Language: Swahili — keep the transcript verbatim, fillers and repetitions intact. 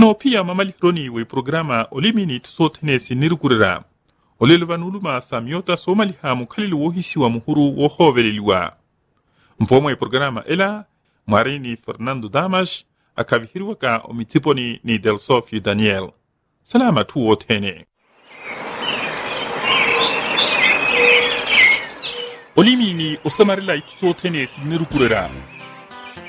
no pia mamali roni we programa olimini tusotene sinirkurera olelvanuluma samyota somali hamu khalil wohisi wa muhuru wo hoveliliwa mpomo e programa ela marini Fernando Damas akavihirwaka omitiponi ni Del Sofio Daniel salama tu wotene olimini osamarila tusotene sinirkurera